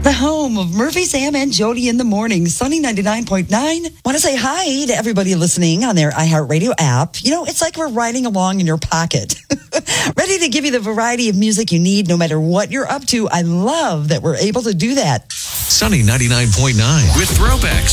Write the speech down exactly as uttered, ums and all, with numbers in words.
The home of Murphy, Sam, and Jody in the morning. Sunny ninety-nine point nine. Want to say hi to everybody listening on their iHeartRadio app. You know, it's like we're riding along in your pocket. Ready to give you the variety of music you need no matter what you're up to. I love that we're able to do that. Sunny ninety-nine point nine with throwbacks